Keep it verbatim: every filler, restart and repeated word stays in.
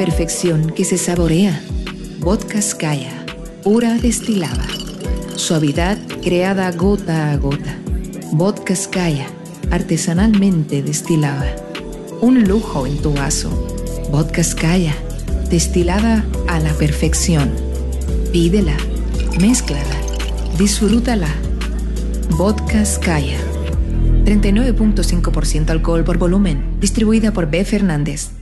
perfección que se saborea. Vodkaskaya, pura destilada. Suavidad creada gota a gota. Vodkaskaya, artesanalmente destilada. Un lujo en tu vaso. Vodkaskaya, destilada a la perfección. Pídela, mézclala, disfrútala. Vodkaskaya. treinta y nueve punto cinco por ciento alcohol por volumen. Distribuida por B. Fernández.